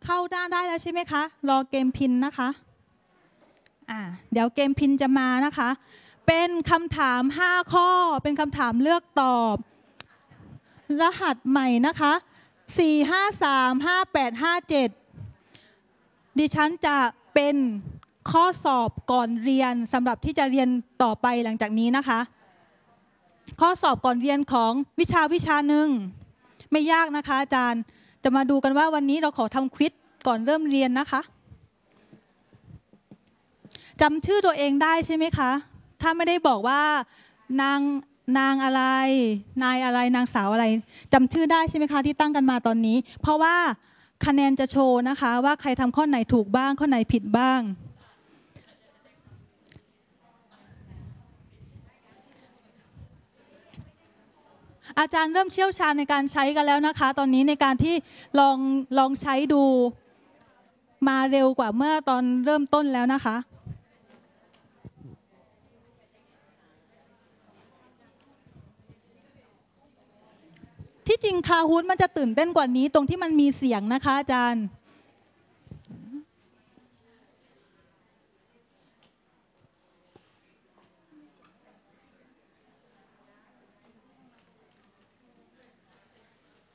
เข้าได้แล้วใช่ไหมคะรอเกมพินนะคะเดี๋ยวเกมพินจะมานะคะเป็นคำถาม5ข้อเป็นคำถามเลือกตอบรหัสใหม่นะคะ4535857ดิฉันจะเป็นข้อสอบก่อนเรียนสำหรับที่จะเรียนต่อไปหลังจากนี้นะคะข้อสอบก่อนเรียนของวิชาหนึ่งไม่ยากนะคะอาจารย์จะมาดูกันว่าวันนี้เราขอทำควิซก่อนเริ่มเรียนนะคะจำชื่อตัวเองได้ใช่ไหมคะถ้าไม่ได้บอกว่านางอะไรนายอะไรนางสาวอะไรจำชื่อได้ใช่ไหมคะที่ตั้งกันมาตอนนี้เพราะว่าคะแนนจะโชว์นะคะว่าใครทำข้อไหนถูกบ้างข้อไหนผิดบ้างอาจารย์เริ่มเชี่ยวชาญในการใช้กันแล้วนะคะตอนนี้ในการที่ลองใช้ดูมาเร็วกว่าเมื่อตอนเริ่มต้นแล้วนะคะที่จริงคาฮูดมันจะตื่นเต้นกว่านี้ตรงที่มันมีเสียงนะคะอาจารย์